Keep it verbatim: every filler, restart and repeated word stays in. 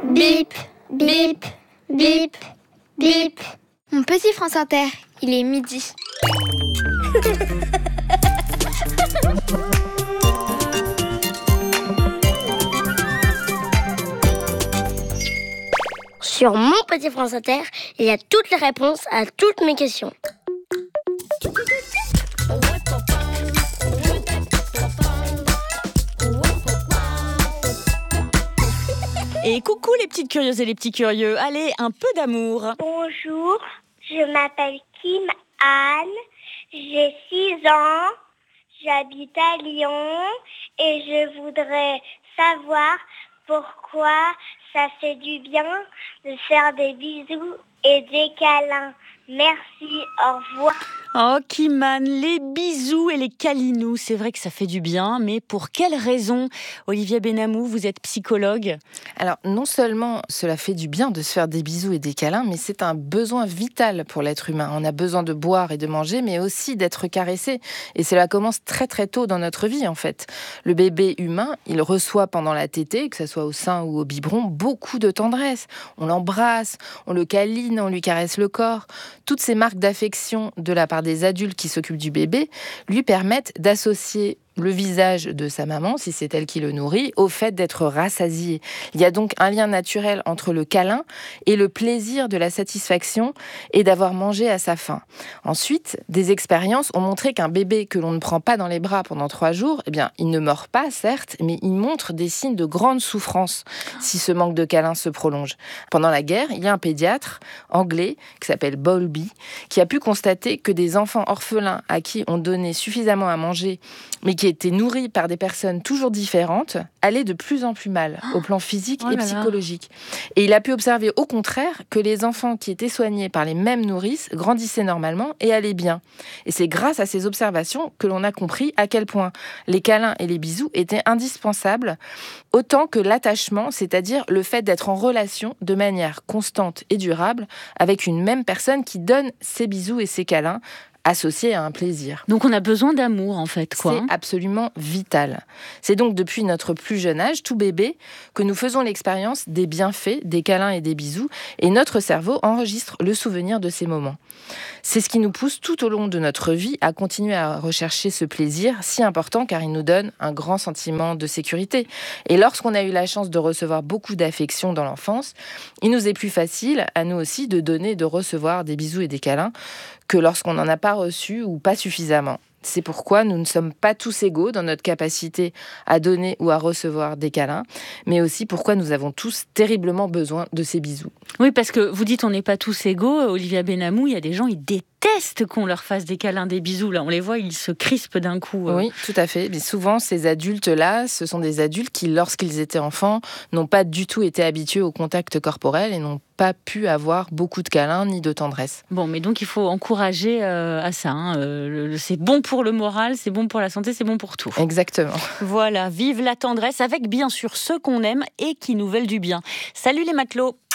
Bip, bip, bip, bip. Mon petit France Inter, il est midi. Sur mon petit France Inter, il y a toutes les réponses à toutes mes questions. Et coucou les petites curieuses et les petits curieux. Allez, un peu d'amour. Bonjour, je m'appelle Kim Anne, j'ai six ans, j'habite à Lyon et je voudrais savoir pourquoi ça fait du bien de faire des bisous et des câlins. Merci, au revoir. Oh, Kimane, les bisous et les câlinous, c'est vrai que ça fait du bien, mais pour quelle raison? Olivia Benamou, vous êtes psychologue. Alors, non seulement cela fait du bien de se faire des bisous et des câlins, mais c'est un besoin vital pour l'être humain. On a besoin de boire et de manger, mais aussi d'être caressé. Et cela commence très très tôt dans notre vie, en fait. Le bébé humain, il reçoit pendant la tétée, que ce soit au sein ou au biberon, beaucoup de tendresse. On l'embrasse, on le câline, on lui caresse le corps. Toutes ces marques d'affection de la part des adultes qui s'occupent du bébé lui permettent d'associer le visage de sa maman, si c'est elle qui le nourrit, au fait d'être rassasié. Il y a donc un lien naturel entre le câlin et le plaisir de la satisfaction et d'avoir mangé à sa faim. Ensuite, des expériences ont montré qu'un bébé que l'on ne prend pas dans les bras pendant trois jours, eh bien, il ne meurt pas, certes, mais il montre des signes de grande souffrance si ce manque de câlin se prolonge. Pendant la guerre, il y a un pédiatre anglais qui s'appelle Bowlby, qui a pu constater que des enfants orphelins à qui on donnait suffisamment à manger, mais qui étaient nourris par des personnes toujours différentes, allaient de plus en plus mal au plan physique oh et là psychologique. Là. Et il a pu observer au contraire que les enfants qui étaient soignés par les mêmes nourrices grandissaient normalement et allaient bien. Et c'est grâce à ces observations que l'on a compris à quel point les câlins et les bisous étaient indispensables, autant que l'attachement, c'est-à-dire le fait d'être en relation de manière constante et durable avec une même personne qui donne ses bisous et ses câlins, associé à un plaisir. Donc on a besoin d'amour en fait, quoi. C'est absolument vital. C'est donc depuis notre plus jeune âge, tout bébé, que nous faisons l'expérience des bienfaits, des câlins et des bisous, et notre cerveau enregistre le souvenir de ces moments. C'est ce qui nous pousse tout au long de notre vie à continuer à rechercher ce plaisir si important car il nous donne un grand sentiment de sécurité. Et lorsqu'on a eu la chance de recevoir beaucoup d'affection dans l'enfance, il nous est plus facile à nous aussi de donner et de recevoir des bisous et des câlins que lorsqu'on n'en a pas reçu ou pas suffisamment. C'est pourquoi nous ne sommes pas tous égaux dans notre capacité à donner ou à recevoir des câlins, mais aussi pourquoi nous avons tous terriblement besoin de ces bisous. Oui, parce que vous dites on n'est pas tous égaux. Olivia Benamou, il y a des gens, ils détestent qu'on leur fasse des câlins, des bisous. Là, on les voit, ils se crispent d'un coup. Oui, tout à fait. Mais souvent, ces adultes-là, ce sont des adultes qui, lorsqu'ils étaient enfants, n'ont pas du tout été habitués au contact corporel et n'ont pas pu avoir beaucoup de câlins ni de tendresse. Bon, mais donc il faut encourager euh, à ça. Hein. Euh, le, c'est bon pour le moral, c'est bon pour la santé, c'est bon pour tout. Exactement. Voilà, vive la tendresse avec bien sûr ceux qu'on aime et qui nous veulent du bien. Salut les matelots!